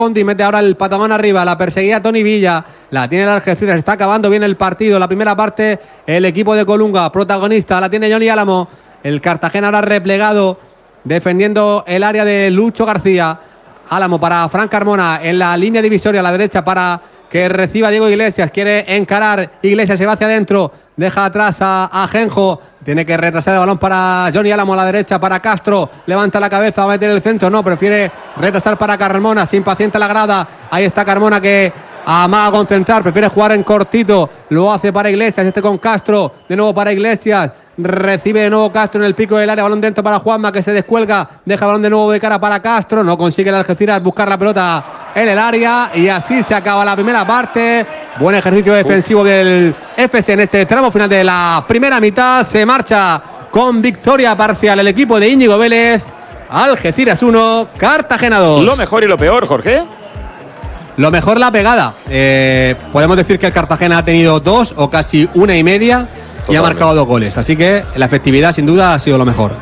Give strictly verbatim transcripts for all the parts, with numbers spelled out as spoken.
Condi mete ahora el patadón arriba, la perseguía Tony Villa, la tiene el Algeciras, está acabando bien el partido, la primera parte el equipo de Colunga, protagonista, la tiene Johnny Álamo, el Cartagena ahora replegado, defendiendo el área de Lucho García, Álamo para Fran Carmona, en la línea divisoria a la derecha para que reciba Diego Iglesias, quiere encarar, Iglesias se va hacia adentro, deja atrás a, a Genjo, tiene que retrasar el balón para Johnny Álamo a la derecha, para Castro, levanta la cabeza, va a meter el centro, no, prefiere retrasar para Carmona, se impacienta la grada, ahí está Carmona que amaga a concentrar, prefiere jugar en cortito, lo hace para Iglesias, este con Castro, de nuevo para Iglesias, recibe de nuevo Castro en el pico del área, balón dentro para Juanma que se descuelga, deja el balón de nuevo de cara para Castro, no consigue el Algeciras buscar la pelota en el área y así se acaba la primera parte. Buen ejercicio defensivo del F C en este tramo final de la primera mitad, se marcha con victoria parcial el equipo de Íñigo Vélez. Algeciras uno, Cartagena dos. Lo mejor y lo peor, Jorge. Lo mejor la pegada, eh, podemos decir que el Cartagena ha tenido dos o casi una y media y ha marcado dos goles, así que la efectividad sin duda ha sido lo mejor.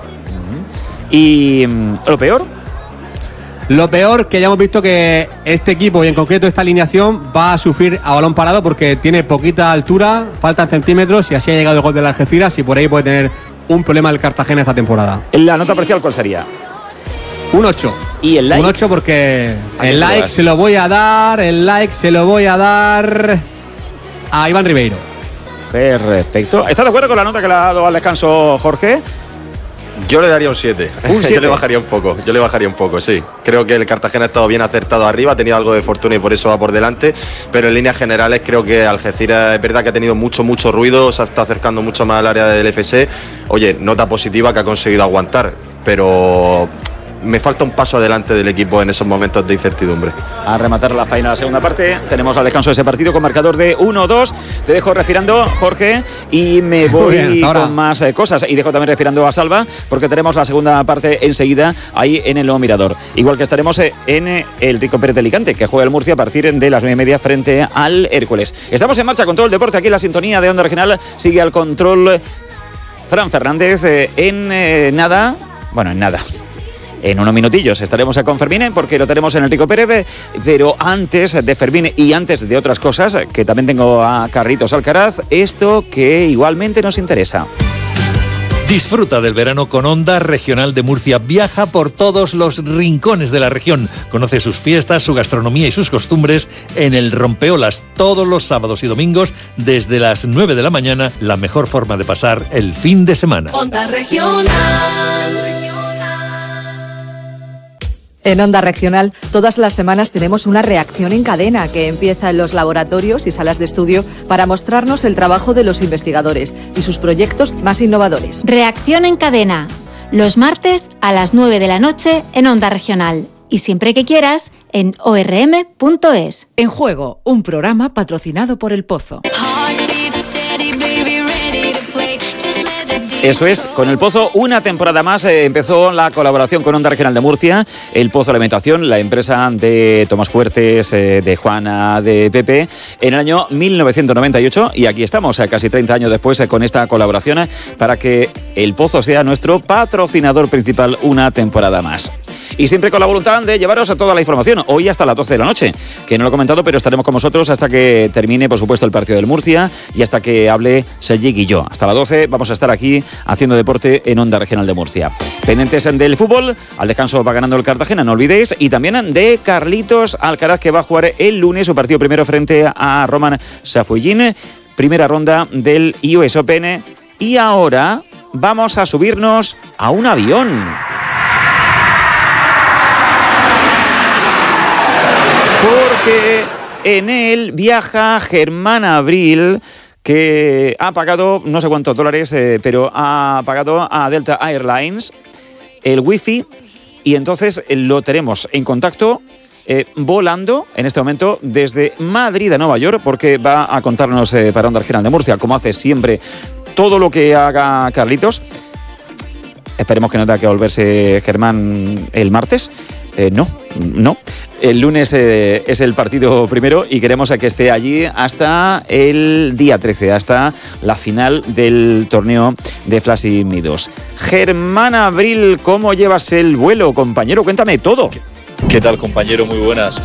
¿Y lo peor? Lo peor que ya hemos visto que este equipo y en concreto esta alineación va a sufrir a balón parado porque tiene poquita altura, faltan centímetros y así ha llegado el gol del Algeciras y por ahí puede tener un problema el Cartagena esta temporada. ¿La nota parcial cuál sería? Un ocho. ¿Y el like? Un ocho porque el se like se lo voy a dar, el like se lo voy a dar a Iván Ribeiro. Perfecto. ¿Estás de acuerdo con la nota que le ha dado al descanso Jorge? Yo le daría un siete. ¿Un siete? Yo le bajaría un poco, yo le bajaría un poco, sí. Creo que el Cartagena ha estado bien acertado arriba, ha tenido algo de fortuna y por eso va por delante, pero en líneas generales creo que Algeciras es verdad que ha tenido mucho, mucho ruido, se está acercando mucho más al área del F C. Oye, nota positiva que ha conseguido aguantar, pero me falta un paso adelante del equipo en esos momentos de incertidumbre. A rematar la faena la segunda parte, tenemos al descanso de ese partido con marcador de uno dos. Te dejo respirando, Jorge, y me voy bien, con más eh, cosas. Y dejo también respirando a Salva, porque tenemos la segunda parte enseguida ahí en el nuevo Mirador. Igual que estaremos eh, en eh, el Rico Pérez de Alicante, que juega el Murcia a partir de las nueve y media frente al Hércules. Estamos en marcha con todo el deporte aquí en la sintonía de Onda Regional. Sigue al control Fran Fernández eh, en eh, nada, bueno, en nada. En unos minutillos estaremos con Fermín porque lo tenemos en el Rico Pérez, pero antes de Fermín y antes de otras cosas, que también tengo a Carlitos Alcaraz, esto que igualmente nos interesa. Disfruta del verano con Onda Regional de Murcia. Viaja por todos los rincones de la región. Conoce sus fiestas, su gastronomía y sus costumbres en el Rompeolas todos los sábados y domingos desde las nueve de la mañana. La mejor forma de pasar el fin de semana. Onda Regional. En Onda Regional, todas las semanas tenemos una reacción en cadena que empieza en los laboratorios y salas de estudio para mostrarnos el trabajo de los investigadores y sus proyectos más innovadores. Reacción en cadena, los martes a las nueve de la noche en Onda Regional. Y siempre que quieras, en o erre eme punto es. En Juego, un programa patrocinado por El Pozo. Eso es, con El Pozo, una temporada más eh, empezó la colaboración con Onda Regional de Murcia, El Pozo Alimentación, la empresa de Tomás Fuertes, eh, de Juana, de Pepe, en el año mil novecientos noventa y ocho, y aquí estamos, eh, casi treinta años después, eh, con esta colaboración, eh, para que El Pozo sea nuestro patrocinador principal una temporada más. Y siempre con la voluntad de llevaros a toda la información, hoy hasta las doce de la noche, que no lo he comentado, pero estaremos con vosotros hasta que termine, por supuesto, el partido del Murcia y hasta que hable Sergi Guilló. Hasta las doce vamos a estar aquí haciendo deporte en Onda Regional de Murcia. Pendientes del fútbol, al descanso va ganando el Cartagena, no olvidéis, y también de Carlitos Alcaraz, que va a jugar el lunes su partido primero frente a Roman Safullin, primera ronda del U S Open. Y ahora vamos a subirnos a un avión. Porque en él viaja Germán Abril, que ha pagado no sé cuántos dólares, eh, pero ha pagado a Delta Airlines el wifi y entonces lo tenemos en contacto eh, volando en este momento desde Madrid a Nueva York, porque va a contarnos eh, para Onda Regional de Murcia, como hace siempre, todo lo que haga Carlitos. Esperemos que no tenga que volverse Germán el martes. Eh, no, no. El lunes eh, es el partido primero y queremos que esté allí hasta el día trece, hasta la final del torneo de Flashy Midos. Germán Abril, ¿cómo llevas el vuelo, compañero? Cuéntame todo. ¿Qué ¿Qué tal, compañero? Muy buenas.